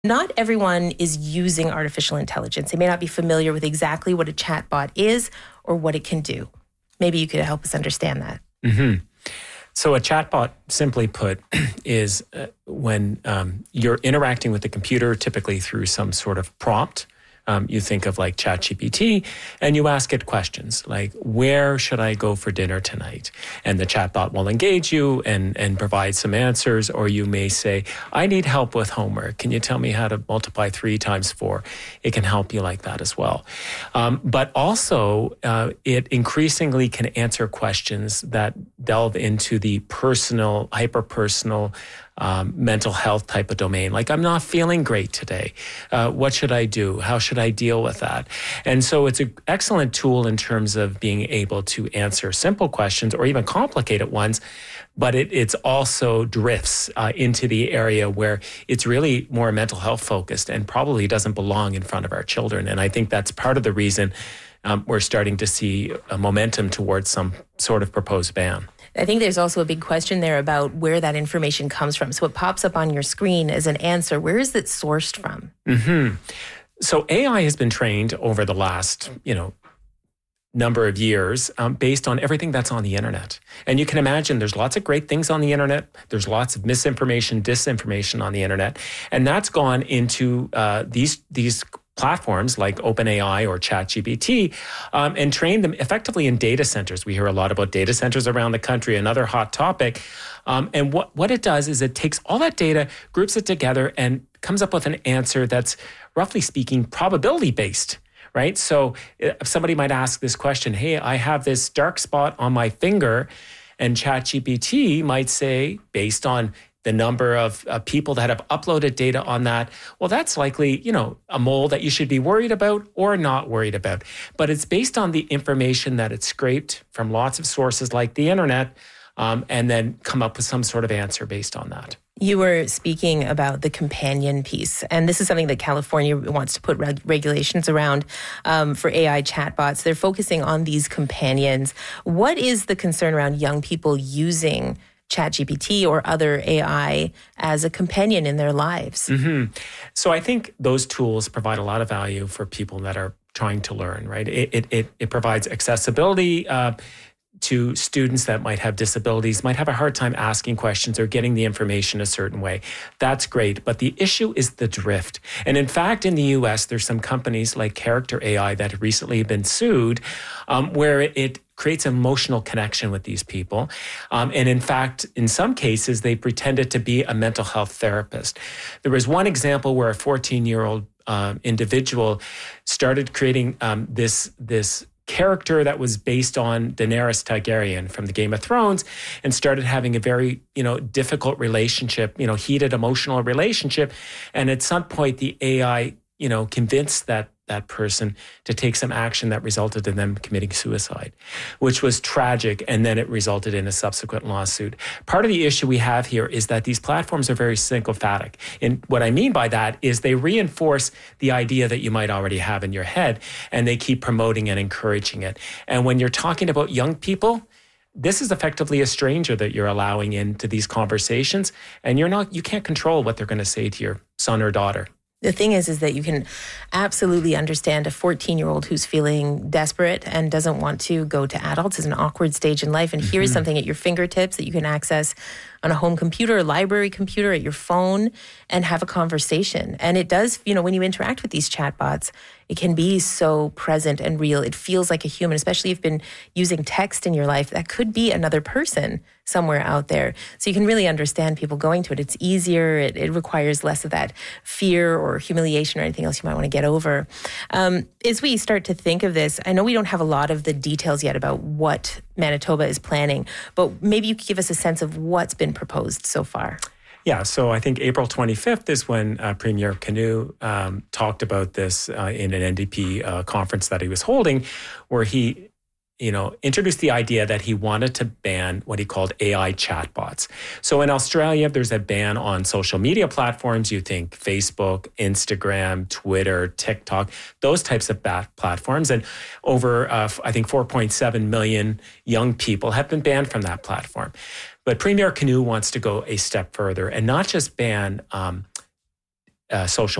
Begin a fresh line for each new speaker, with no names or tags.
Not everyone is using artificial intelligence. They may not be familiar with exactly what a chatbot is or what it can do. Maybe you could help us understand that.
Mm-hmm. So a chatbot, simply put, is when you're interacting with the computer, typically through some sort of prompt. You think of like ChatGPT, and you ask it questions like, where should I go for dinner tonight? And the chatbot will engage you and provide some answers. Or you may say, I need help with homework. Can you tell me how to multiply 3 times 4? It can help you like that as well. But also, it increasingly can answer questions that delve into the personal, hyper-personal, mental health type of domain. Like, I'm not feeling great today. What should I do? How should I deal with that? And so it's an excellent tool in terms of being able to answer simple questions or even complicated ones, but it's also drifts into the area where it's really more mental health focused and probably doesn't belong in front of our children. And I think that's part of the reason we're starting to see a momentum towards some sort of proposed ban.
I think there's also a big question there about where that information comes from. So it pops up on your screen as an answer. Where is it sourced from?
Mm-hmm. So AI has been trained over the last, number of years based on everything that's on the internet. And you can imagine there's lots of great things on the internet. There's lots of misinformation, disinformation on the internet. And that's gone into these platforms like OpenAI or ChatGPT and train them effectively in data centers. We hear a lot about data centers around the country, another hot topic. And what it does is it takes all that data, groups it together, and comes up with an answer that's, roughly speaking, probability-based. Right? So if somebody might ask this question, hey, I have this dark spot on my finger, and ChatGPT might say, based on the number of people that have uploaded data on that, well, that's likely, a mole that you should be worried about or not worried about. But it's based on the information that it's scraped from lots of sources like the internet, and then come up with some sort of answer based on that.
You were speaking about the companion piece, and this is something that California wants to put regulations around for AI chatbots. They're focusing on these companions. What is the concern around young people using ChatGPT or other AI as a companion in their lives?
Mm-hmm. So I think those tools provide a lot of value for people that are trying to learn, right? It provides accessibility to students that might have disabilities, might have a hard time asking questions or getting the information a certain way. That's great. But the issue is the drift. And in fact, in the US, there's some companies like Character AI that have recently been sued where it creates emotional connection with these people. And in fact, in some cases, they pretended to be a mental health therapist. There was one example where a 14-year-old individual started creating this character that was based on Daenerys Targaryen from the Game of Thrones, and started having a very, difficult relationship, heated emotional relationship. And at some point, the AI, convinced that person to take some action that resulted in them committing suicide, which was tragic. And then it resulted in a subsequent lawsuit. Part of the issue we have here is that these platforms are very sycophantic. And what I mean by that is they reinforce the idea that you might already have in your head, and they keep promoting and encouraging it. And when you're talking about young people, this is effectively a stranger that you're allowing into these conversations, and you can't control what they're going to say to your son or daughter.
The thing is that you can absolutely understand a 14-year-old who's feeling desperate and doesn't want to go to adults. It's an awkward stage in life. And here's something at your fingertips that you can access on a home computer, a library computer, at your phone, and have a conversation. And it does, when you interact with these chatbots, it can be so present and real. It feels like a human, especially if you've been using text in your life. That could be another person somewhere out there. So you can really understand people going to it. It's easier. It requires less of that fear or humiliation or anything else you might want to get over. As we start to think of this, I know we don't have a lot of the details yet about what Manitoba is planning, but maybe you could give us a sense of what's been proposed so far.
Yeah, so I think April 25th is when Premier Canoe talked about this in an NDP conference that he was holding, where he introduced the idea that he wanted to ban what he called AI chatbots. So in Australia, there's a ban on social media platforms. You think Facebook, Instagram, Twitter, TikTok, those types of platforms. And over, I think, 4.7 million young people have been banned from that platform. But Premier Canoe wants to go a step further and not just ban social